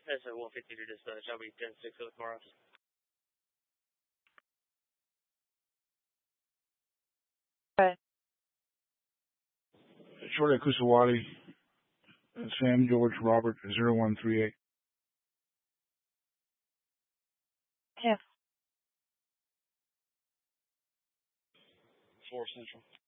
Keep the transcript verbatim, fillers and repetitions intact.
That's a one fifty to dispatch. I'll be ten six with tomorrow. Okay. Short Kusawati, Sam George Robert zero one three eight. Yeah. Four Central.